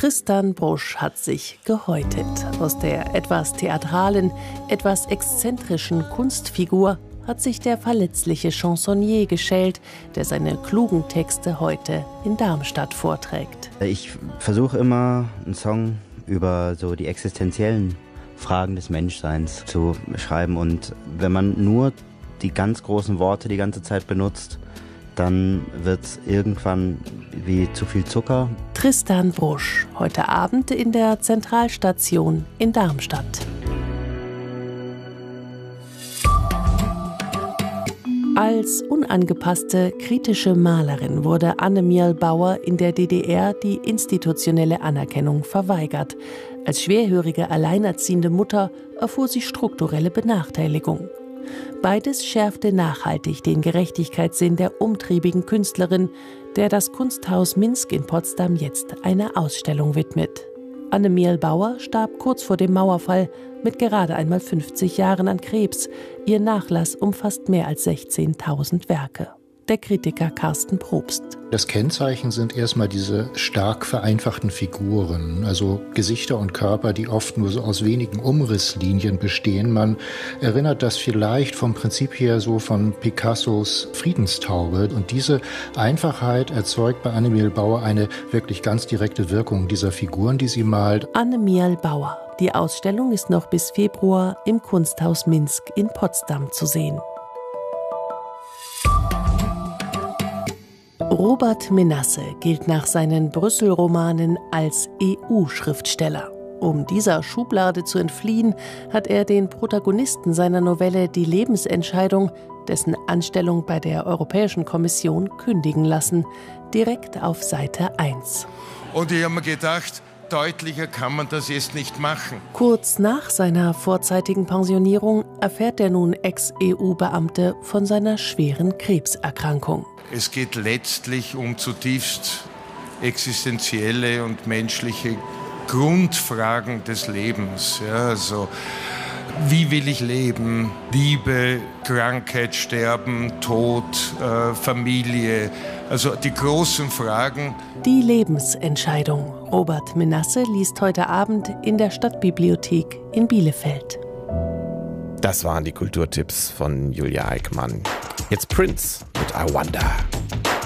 Tristan Brusch hat sich gehäutet. Aus der etwas theatralen, etwas exzentrischen Kunstfigur hat sich der verletzliche Chansonnier geschält, der seine klugen Texte heute in Darmstadt vorträgt. Ich versuche immer, einen Song über so die existenziellen Fragen des Menschseins zu schreiben. Und wenn man nur die ganz großen Worte die ganze Zeit benutzt, dann wird es irgendwann wie zu viel Zucker. Tristan Brusch, heute Abend in der Zentralstation in Darmstadt. Als unangepasste, kritische Malerin wurde Annemiel Bauer in der DDR die institutionelle Anerkennung verweigert. Als schwerhörige, alleinerziehende Mutter erfuhr sie strukturelle Benachteiligung. Beides schärfte nachhaltig den Gerechtigkeitssinn der umtriebigen Künstlerin, der das Kunsthaus Minsk in Potsdam jetzt eine Ausstellung widmet. Annemiel Bauer starb kurz vor dem Mauerfall mit gerade einmal 50 Jahren an Krebs. Ihr Nachlass umfasst mehr als 16.000 Werke. Der Kritiker Carsten Probst. Das Kennzeichen sind erstmal diese stark vereinfachten Figuren, also Gesichter und Körper, die oft nur so aus wenigen Umrisslinien bestehen. Man erinnert das vielleicht vom Prinzip her so von Picassos Friedenstaube. Und diese Einfachheit erzeugt bei Annemiel Bauer eine wirklich ganz direkte Wirkung dieser Figuren, die sie malt. Annemiel Bauer. Die Ausstellung ist noch bis Februar im Kunsthaus Minsk in Potsdam zu sehen. Robert Menasse gilt nach seinen Brüssel-Romanen als EU-Schriftsteller. Um dieser Schublade zu entfliehen, hat er den Protagonisten seiner Novelle Die Lebensentscheidung dessen Anstellung bei der Europäischen Kommission kündigen lassen, direkt auf Seite 1. Und ich habe mir gedacht, deutlicher kann man das jetzt nicht machen. Kurz nach seiner vorzeitigen Pensionierung erfährt der nun Ex-EU-Beamte von seiner schweren Krebserkrankung. Es geht letztlich um zutiefst existenzielle und menschliche Grundfragen des Lebens. Ja, also, wie will ich leben? Liebe, Krankheit, Sterben, Tod, Familie. Also die großen Fragen. Die Lebensentscheidung. Robert Menasse liest heute Abend in der Stadtbibliothek in Bielefeld. Das waren die Kulturtipps von Julia Eickmann. Jetzt Prince mit I Wonder.